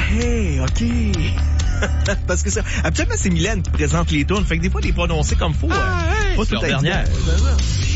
hey, OK. Parce que ça, habituellement, c'est Mylène qui présente les tunes. Fait que des fois, les prononcer comme faut. Pas toute dernière.